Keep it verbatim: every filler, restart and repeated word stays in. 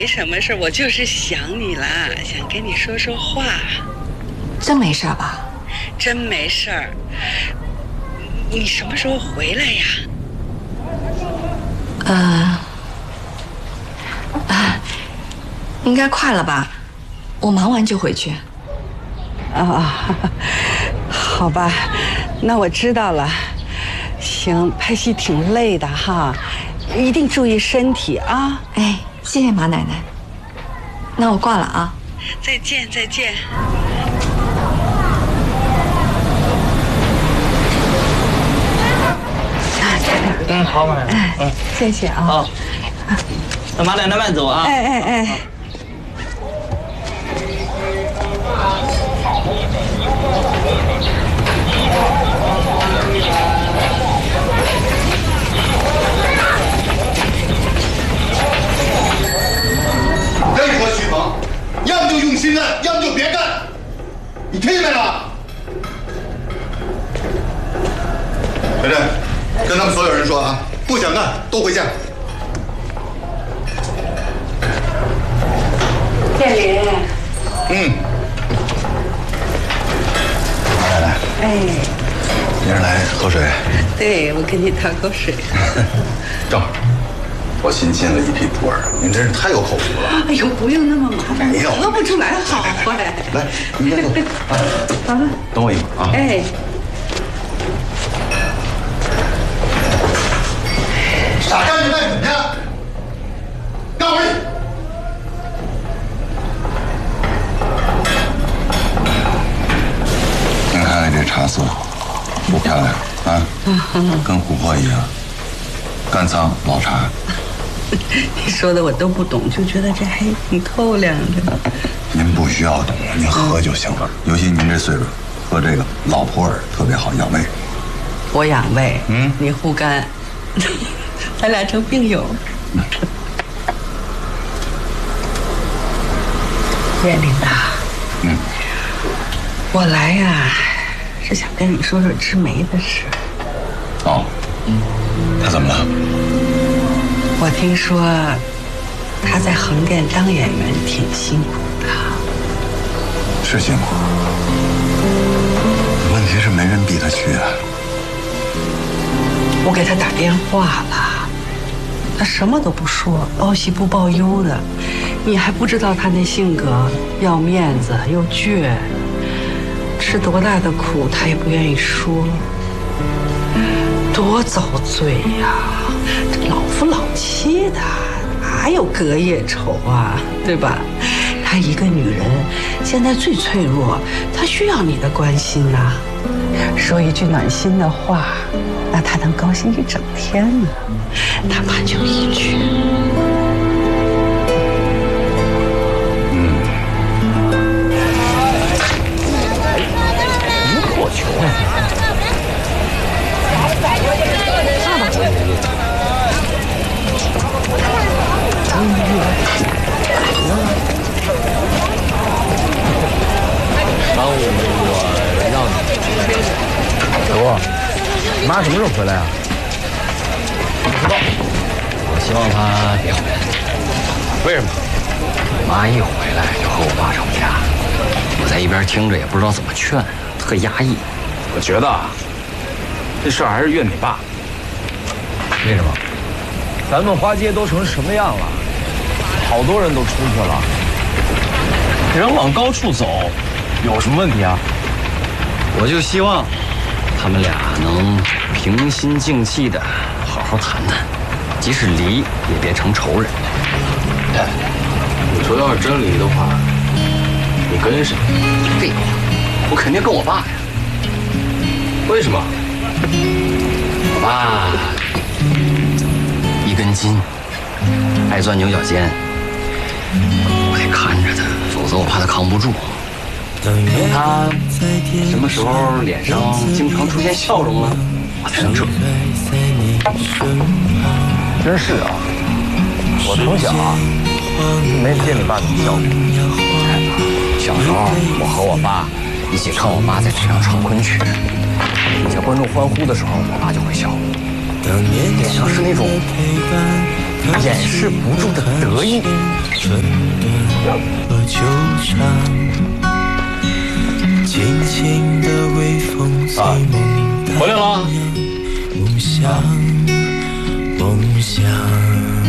没什么事，我就是想你啦，想跟你说说话。 真没事吧？ 真没事儿。你什么时候回来呀？ 呃，啊，应该快了吧？我忙完就回去。 啊，好吧，那我知道了。行，拍戏挺累的哈，一定注意身体啊。 哎，谢谢马奶奶。那我挂了啊。 再见，再见。 嗯，好，马奶奶。 哎，谢谢啊。 好，那马奶奶慢走啊。 哎哎哎。 任何徐鹏，要么就用心干，要么就别干，你听见没了？小振，跟他们所有人说啊，不想干都回家。 建林。 嗯。马奶奶。 哎。 您是来喝水？ 对，我给你讨口水。 正好。我新进了一批徒儿，您真是太有口福了。 哎呦，不用那么麻烦， 没有， 喝不出来好坏。 来，您先坐。 好了， 等我一会儿啊。 哎， 傻站着干什么呀？干活去！您看看这茶色，不漂亮啊？跟琥珀一样，干仓老茶。 你说的我都不懂，就觉得这还挺透亮的。 您不需要懂，您喝就行了。尤其您这岁数，喝这个老普洱特别好，养胃。 我养胃， 嗯， 你护肝，咱俩成病友。叶琳达， 嗯， 我来呀，是想跟你说说知梅的事。 哦，他怎么了？ 我听说他在横店当演员挺辛苦的。 是辛苦，问题是没人逼他去啊。 我给他打电话了，他什么都不说，报喜不报忧的。你还不知道他那性格，要面子又倔，吃多大的苦他也不愿意说，多遭罪呀！这老夫老妻的，哪有隔夜仇啊？对吧？她一个女人现在最脆弱，她需要你的关心呐。说一句暖心的话，那她能高兴一整天呢。哪怕就一句。 嗯。 什么火球啊？当我让你给我，你妈什么时候回来啊？不知道。我希望她别回来。为什么？我妈一回来就和我爸吵架，我在一边听着也不知道怎么劝，特压抑。我觉得啊，这事儿还是怨你爸。为什么？咱们花街都成什么样了？好多人都出去了，人往高处走，有什么问题啊？我就希望他们俩能平心静气的好好谈谈，即使离也别成仇人。哎，你说要是真离的话，你跟谁？废话，我肯定跟我爸呀。为什么？我爸一根筋，爱钻牛角尖。我得看着他，否则我怕他扛不住。他什么时候脸上经常出现笑容呢？我才能撤。真是啊，我从小啊没见你爸怎么笑过。小时候我和我爸一起看我妈在台上唱昆曲，底下观众欢呼的时候，我爸就会笑，脸上是那种掩饰不住的得意。 春的和秋长，轻轻的微风随梦荡漾，梦想，梦想。